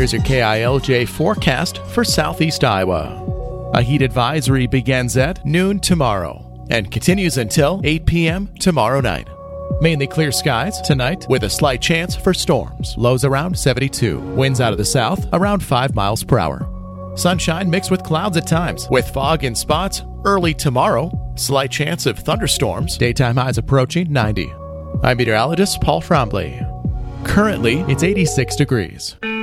here's your KILJ forecast for southeast Iowa. A heat advisory begins at noon tomorrow and continues until 8 p.m. tomorrow night. Mainly clear skies tonight with a slight chance for storms. Lows around 72. Winds out of the south around 5 miles per hour. Sunshine mixed with clouds at times, with fog in spots early tomorrow. Slight chance of thunderstorms. Daytime highs approaching 90. I'm meteorologist Paul Trombley. Currently, it's 86 degrees.